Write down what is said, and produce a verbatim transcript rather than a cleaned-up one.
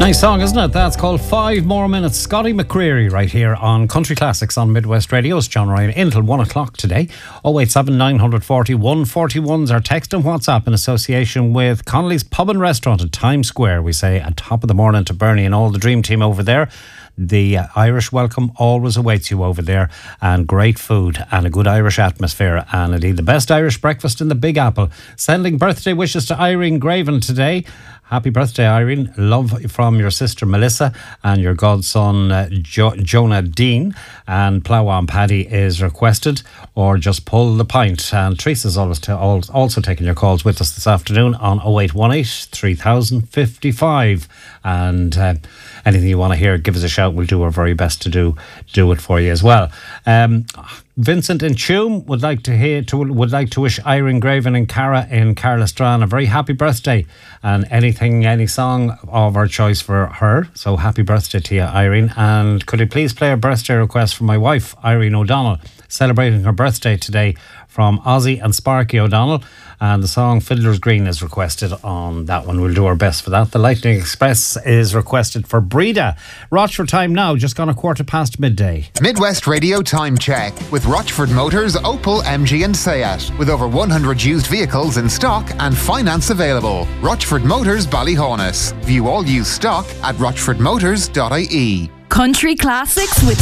Nice song, isn't it? That's called Five More Minutes. Scotty McCreery right here on Country Classics on Midwest Radio. It's John Ryan until one o'clock today. oh eight seven, nine four oh, one four one's our text and WhatsApp in association with Connolly's Pub and Restaurant at Times Square. We say at top of the morning to Bernie and all the dream team over there. The uh, Irish welcome always awaits you over there, and great food and a good Irish atmosphere, and indeed the best Irish breakfast in the Big Apple. Sending birthday wishes to Irene Graven today. Happy birthday, Irene. Love from your sister Melissa and your godson uh, jo- Jonah Dean. And Plough on Paddy is requested, or just pull the pint. And Teresa's always t- also taking your calls with us this afternoon on oh eight one eight, three thousand fifty-five. And uh, anything you want to hear, give us a shout. We'll do our very best to do do it for you as well. Um, Vincent in Tuam would like to hear to would like to wish Irene Graven and Cara in Carlistran a very happy birthday, and anything, any song of our choice for her. So happy birthday to you, Irene. And could you please play a birthday request for my wife, Irene O'Donnell, celebrating her birthday today, from Ozzy and Sparky O'Donnell, and the song Fiddler's Green is requested on that one. We'll do our best for that. The Lightning Express is requested for Breda. Rochford time now, just gone a quarter past midday. Midwest Radio time check with Rochford Motors, Opel, M G and Seat, with over one hundred used vehicles in stock and finance available. Rochford Motors, Ballyhonus. View all used stock at rochford motors dot I E. Country Classics with